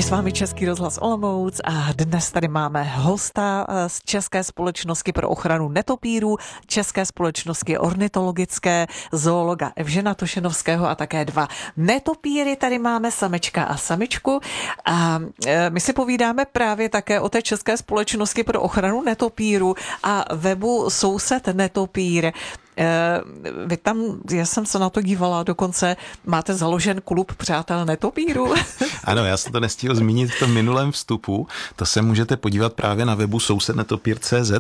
Je s vámi Český rozhlas Olomouc a dnes tady máme hosta z České společnosti pro ochranu netopírů, České společnosti ornitologické, zoologa Evžena Tošenovského a také dva netopíry. Tady máme samečka a samičku a my si povídáme právě také o té České společnosti pro ochranu netopírů a webu Soused netopír. Vy tam, já jsem se na to dívala, dokonce máte založen klub přátel netopíru. Ano, já jsem to nestihl zmínit v tom minulém vstupu, to se můžete podívat právě na webu sousednetopír.cz.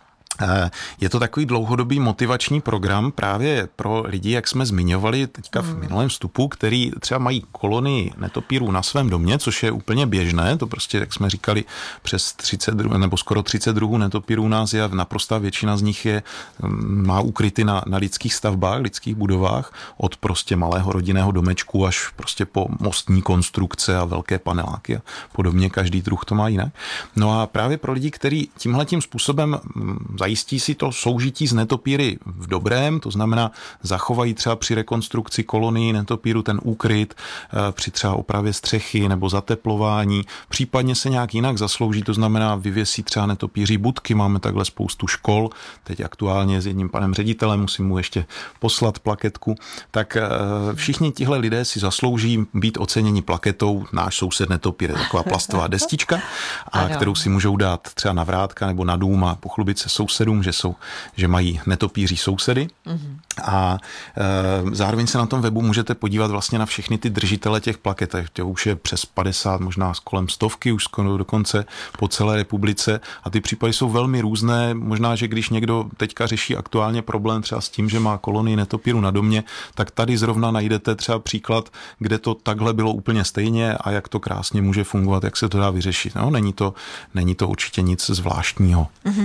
Je to takový dlouhodobý motivační program právě pro lidi, jak jsme zmiňovali teďka v minulém vstupu, který třeba mají kolonii netopírů na svém domě, což je úplně běžné, to prostě, jak jsme říkali, přes 30 nebo skoro 30 druhů netopírů u nás je, naprostá většina z nich má ukryty na lidských stavbách, lidských budovách, od prostě malého rodinného domečku až prostě po mostní konstrukce a velké paneláky a podobně, každý druh to má jinak. No a právě pro lidi, kteří tímhletím způsobem zajistí si to soužití s netopíry v dobrém, to znamená zachovají třeba při rekonstrukci kolonii netopíru ten úkryt, při třeba opravě střechy nebo zateplování, případně se nějak jinak zaslouží, to znamená vyvěsí třeba netopíří budky, máme takhle spoustu škol, teď aktuálně s jedním panem ředitelem, musím mu ještě poslat plaketku, tak všichni tihle lidé si zaslouží být oceněni plaketou Náš soused netopír, taková plastová destička, kterou si můžou dát třeba na vrátka nebo na dům a pochlubit se sousedům, že mají netopíří sousedy. A zároveň se na tom webu můžete podívat vlastně na všechny ty držitele těch plaket. To už je přes 50, možná kolem 100, už skoro dokonce po celé republice. A ty případy jsou velmi různé. Možná, že když někdo teďka řeší aktuálně problém třeba s tím, že má kolonii netopíru na domě, tak tady zrovna najdete třeba příklad, kde to takhle bylo úplně stejně a jak to krásně může fungovat, jak se to dá vyřešit. No, není to určitě nic zvláštního.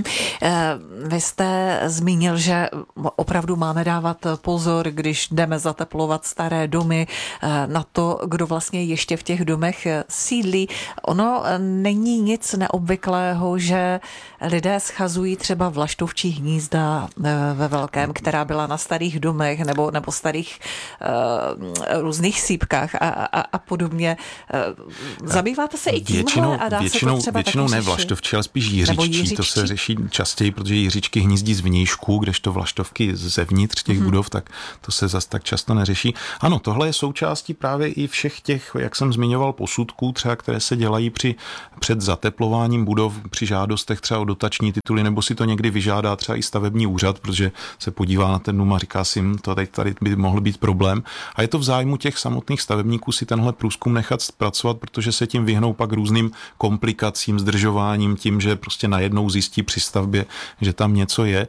Vy jste zmínil, že opravdu máme dávat pozor, když jdeme zateplovat staré domy, na to, kdo vlastně ještě v těch domech sídlí. Ono není nic neobvyklého, že lidé schazují třeba vlaštovčí hnízda ve velkém, která byla na starých domech nebo starých různých sýpkách a podobně. Zabýváte se i tímhle a dá se to třeba většinou ne vlaštovčí, ale spíš jiřičky. To se řeší častěji, protože jiříčky hnízdí zvnějšku, kdežto vlaštovky zevnitř těch budov, tak to se zas tak často neřeší. Ano, tohle je součástí právě i všech těch, jak jsem zmiňoval, posudků, třeba které se dělají před zateplováním budov, při žádostech třeba o dotační tituly, nebo si to někdy vyžádá třeba i stavební úřad, protože se podívá na ten dům a říká si, to tady by mohl být problém. A je to v zájmu těch samotných stavebníků si tenhle průzkum nechat zpracovat, protože se tím vyhnou pak různým komplikacím, zdržováním, tím, že prostě najednou zjistí při stavbě, že tam něco je,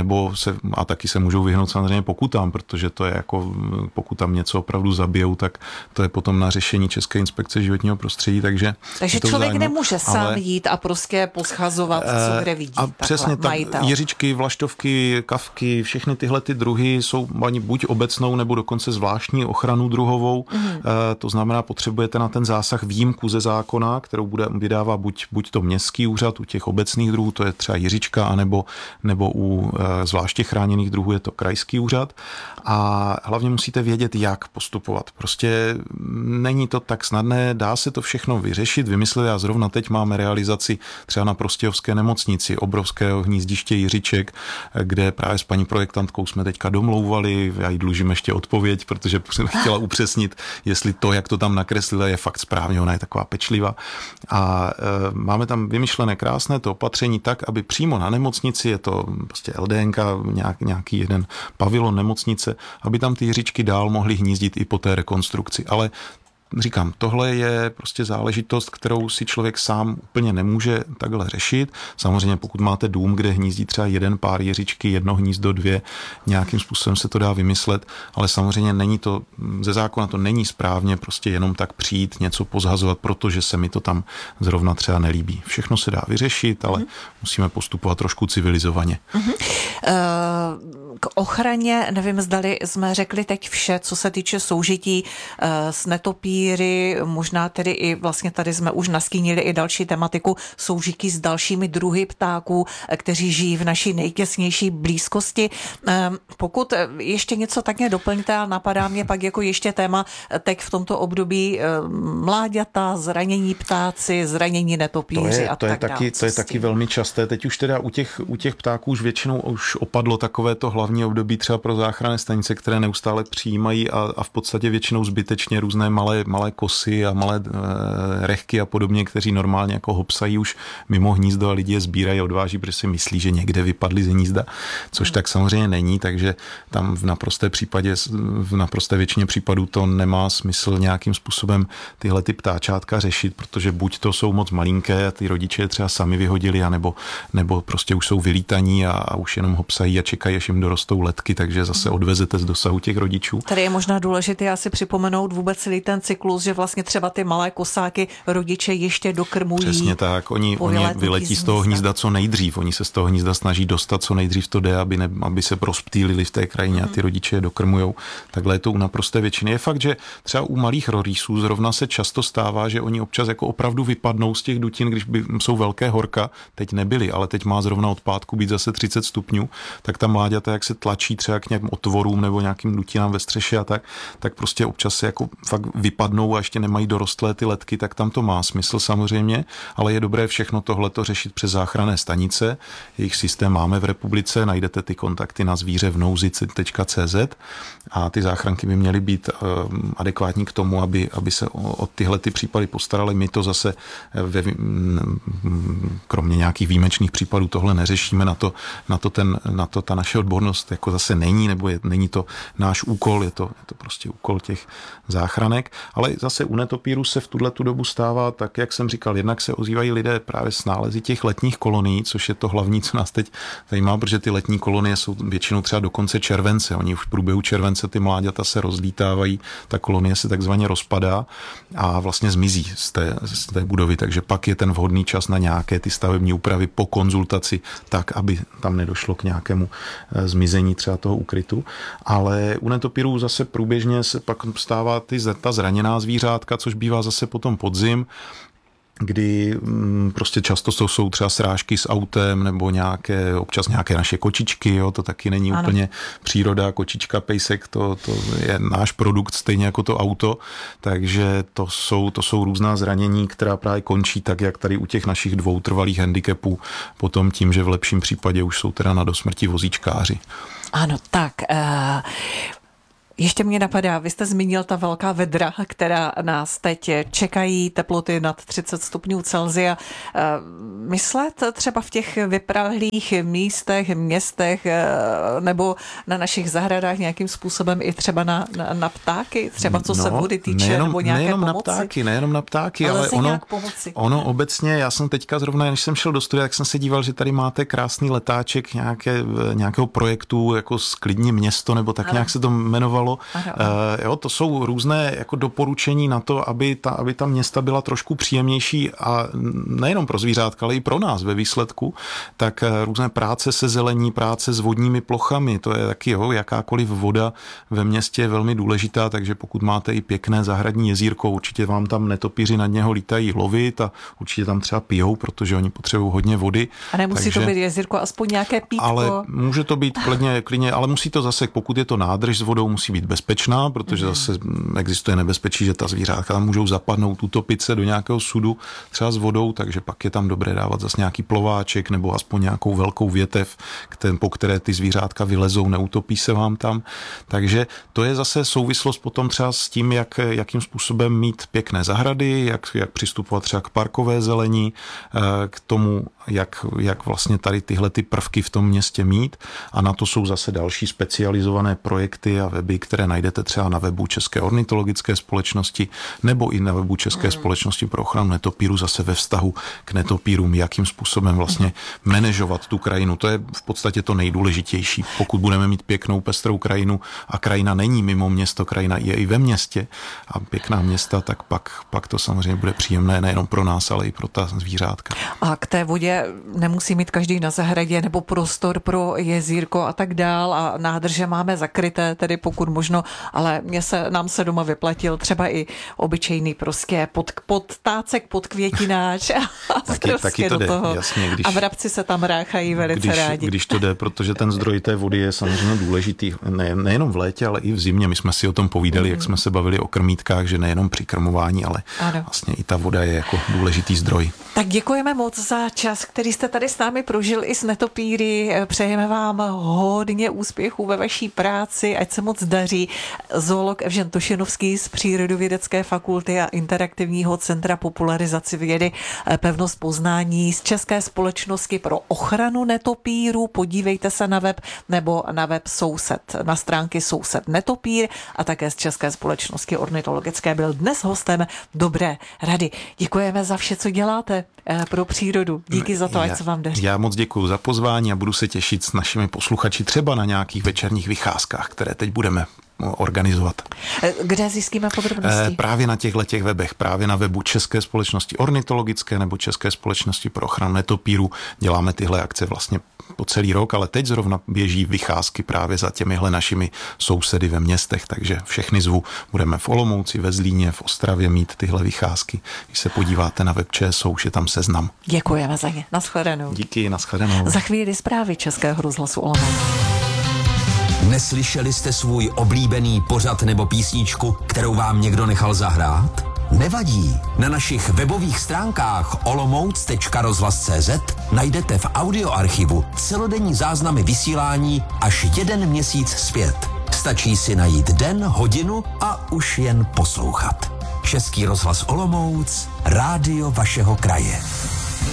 a taky se můžou vyhnout samozřejmě pokutám, protože to je jako, pokud tam něco opravdu zabijou, tak to je potom na řešení České inspekce životního prostředí, takže člověk nemůže sám jít a prostě poschazovat, co kde vidí. A přesně tak, jiřičky, vlaštovky, kavky, všechny tyhle ty druhy jsou buď obecnou, nebo dokonce zvláštní ochranu druhovou. To znamená, potřebujete na ten zásah výjimku ze zákona, kterou vydává buď to městský úřad u těch obecných druhů, to je třeba jiřička, nebo u zvláště chráněných druhů je to krajský úřad. A hlavně musíte vědět, jak postupovat. Prostě není to tak snadné, dá se to všechno vyřešit, vymyslet. Já zrovna teď máme realizaci třeba na Prostějovské nemocnici, obrovského hnízdiště jiřiček, kde právě s paní projektantkou jsme teďka domlouvali, já jí dlužím ještě odpověď, protože jsem chtěla upřesnit, jestli to, jak to tam nakreslila, je fakt správně, ona je taková pečlivá. A máme tam vymyšlené krásné to opatření tak, aby přímo na nemocnici, je to prostě LDNK, nějaký jeden pavilon nemocnice, aby tam ty jiřičky dál mohly hnízdit i po té rekonstrukci. Ale říkám, tohle je prostě záležitost, kterou si člověk sám úplně nemůže takhle řešit. Samozřejmě pokud máte dům, kde hnízdí třeba jeden pár jiřičky, jedno hnízdo, dvě, nějakým způsobem se to dá vymyslet, ale samozřejmě není to, ze zákona to není správně prostě jenom tak přijít, něco pozhazovat, protože se mi to tam zrovna třeba nelíbí. Všechno se dá vyřešit, ale musíme postupovat trošku civilizovaně. K ochraně, nevím, zdali jsme řekli teď vše, co se týče soužití s netopíry, netopíry, možná tedy i vlastně tady jsme už nastínili i další tematiku soužití s dalšími druhy ptáků, kteří žijí v naší nejtěsnější blízkosti. Pokud ještě něco tak mě doplňte, a napadá mě pak jako ještě téma teď v tomto období mláďata, zranění ptáci, zranění netopíři a tak dále. To je taky velmi časté. Teď už teda u těch ptáků už většinou už opadlo takové to hlavní období třeba pro záchranné stanice, které neustále přijímají a v podstatě většinou zbytečně různé malé kosy a malé rechky a podobně, kteří normálně jako hopsají už mimo hnízdo a lidi je sbírají a odváží, protože si myslí, že někde vypadly z hnízda, což tak samozřejmě není, takže tam v naprosté většině případů to nemá smysl nějakým způsobem tyhle ty ptáčátka řešit, protože buď to jsou moc malinké a ty rodiče je třeba sami vyhodili, nebo prostě už jsou vylítaní a už jenom hopsají a čekají, až jim dorostou letky, takže zase odvezete z dosahu těch rodičů. Tady je možná důležité asi připomenout vůbec celý ten cyklus, že vlastně třeba ty malé kosáky rodiče ještě dokrmují. Přesně tak, oni vyletí z toho hnízda co nejdřív, oni se z toho hnízda snaží dostat co nejdřív to jde, aby se rozptýlili v té krajině a ty rodiče je dokrmujou. Takhle je to u naprosté většiny. Je fakt, že třeba u malých rorýsů zrovna se často stává, že oni občas jako opravdu vypadnou z těch dutin, když jsou velké horka, teď nebyly, ale teď má zrovna od pátku být zase 30 stupňů, tak ta mláďata, jak se tlačí třeba k nějakým otvorům nebo nějakým dutinám ve střeše a tak prostě občas se jako fakt vypadnou a ještě nemají dorostlé ty letky, tak tam to má smysl samozřejmě, ale je dobré všechno tohleto řešit přes záchranné stanice. Jejich systém máme v republice, najdete ty kontakty na zvířevnouzi.cz a ty záchranky by měly být adekvátní k tomu, aby se o tyhle ty případy postarali. My to zase kromě nějakých výjimečných případů tohle neřešíme, na to ta naše odbornost jako zase není, nebo není to náš úkol, je to prostě úkol těch záchranek, ale zase u netopíru se v tuhletu dobu stává tak, jak jsem říkal, jednak se ozývají lidé právě s nálezy těch letních kolonií, což je to hlavní, co nás teď zajímá, protože ty letní kolonie jsou většinou třeba do konce července, oni už v průběhu července ty mláďata se rozlítávají, ta kolonie se takzvaně rozpadá a vlastně zmizí z té budovy, takže pak je ten vhodný čas na nějaké ty stavební úpravy po konzultaci, tak, aby tam nedošlo k nějakému zmizení třeba toho úkrytu. Ale u netopírů zase průběžně se pak stává ta zraněná zvířátka, což bývá zase potom podzim, kdy prostě často jsou třeba srážky s autem nebo občas nějaké naše kočičky, jo, to taky není úplně příroda, kočička, pejsek, to je náš produkt stejně jako to auto, takže to jsou různá zranění, která právě končí tak, jak tady u těch našich 2 trvalých handicapů, potom tím, že v lepším případě už jsou teda na dosmrti vozíčkáři. Ano, tak ještě mě napadá, vy jste zmínil ta velká vedra, která nás teď čekají, teploty nad 30 stupňů Celsia. Myslet třeba v těch vyprahlých místech, městech nebo na našich zahradách nějakým způsobem i třeba na ptáky, třeba co se vody týče, nebo nějaké pomoci? Nejenom na ptáky, ale ono obecně, já jsem teďka zrovna, když jsem šel do studia, tak jsem se díval, že tady máte krásný letáček nějakého projektu, jako Sklidni město, nebo tak nějak se to jmenovalo. Jo, to jsou různé jako doporučení na to, aby ta města byla trošku příjemnější a nejenom pro zvířátka, ale i pro nás ve výsledku, tak různé práce se zelení, práce s vodními plochami, to je taky, jakákoliv voda ve městě je velmi důležitá, takže pokud máte i pěkné zahradní jezírko, určitě vám tam netopíři nad něho lítají lovit a určitě tam třeba pijou, protože oni potřebují hodně vody. A nemusí to být jezírko, aspoň nějaké pítko? Ale může to být klidně, ale musí to zase, pokud je to nádrž s vodou, musí být bezpečná, protože zase existuje nebezpečí, že ta zvířátka tam můžou zapadnout, utopit se do nějakého sudu třeba s vodou, takže pak je tam dobré dávat zase nějaký plováček nebo aspoň nějakou velkou větev, po které ty zvířátka vylezou, neutopí se vám tam. Takže to je zase souvislost potom třeba s tím, jakým způsobem mít pěkné zahrady, jak přistupovat třeba k parkové zelení, k tomu, jak vlastně tady tyhle ty prvky v tom městě mít, a na to jsou zase další specializované projekty a weby, které najdete třeba na webu České ornitologické společnosti nebo i na webu České společnosti pro ochranu netopíru, zase ve vztahu k netopírům, jakým způsobem vlastně manažovat tu krajinu. To je v podstatě to nejdůležitější. Pokud budeme mít pěknou pestrou krajinu a krajina není mimo město, krajina je i ve městě a pěkná města, tak pak to samozřejmě bude příjemné nejenom pro nás, ale i pro ta zvířátka. A k té vodě nemusí mít každý na zahradě nebo prostor pro jezírko a tak dál, a nádrže máme zakryté, tedy pokud možno, ale nám se doma vyplatil třeba i obyčejný prostě podtácek, podkvětináč a taky to jde, jasně, a vrabci se tam ráchají velice rádi. Když to jde, protože ten zdroj té vody je samozřejmě důležitý, nejenom v létě, ale i v zimě. My jsme si o tom povídali, jak jsme se bavili o krmítkách, že nejenom při krmování, ale vlastně i ta voda je jako důležitý zdroj. Tak děkujeme moc za čas, který jste tady s námi prožil i s netopíry. Přejeme vám hodně úspěchů ve vaší práci, ať se moc daří. Zoolog Evžen Tošenovský z Přírodovědecké fakulty a Interaktivního centra popularizace vědy Pevnost Poznání z České společnosti pro ochranu netopírů. Podívejte se na web nebo na web Soused, na stránky Soused netopír a také z České společnosti ornitologické byl dnes hostem Dobré rady. Děkujeme za vše, co děláte pro přírodu. Díky za to, ať se vám daří. Já moc děkuji za pozvání a budu se těšit s našimi posluchači třeba na nějakých večerních vycházkách, které teď budeme organizovat. Kde zjistíme podrobnosti? Právě na těch webech, právě na webu České společnosti ornitologické nebo České společnosti pro ochranu netopírů. Děláme tyhle akce vlastně po celý rok, ale teď zrovna běží vycházky právě za těmihle našimi sousedy ve městech, takže všechny zvu. Budeme v Olomouci, ve Zlíně, v Ostravě mít tyhle vycházky. Když se podíváte na web ČSO, už je tam seznam. Děkujeme za ně. Nashledanou. Díky, nashledanou. Za chvíli zprávy Českého rozhlasu Olomouc. Neslyšeli jste svůj oblíbený pořad nebo písničku, kterou vám někdo nechal zahrát? Nevadí. Na našich webových stránkách olomouc.rozhlas.cz najdete v audioarchivu celodenní záznamy vysílání až 1 měsíc zpět. Stačí si najít den, hodinu a už jen poslouchat. Český rozhlas Olomouc, rádio vašeho kraje.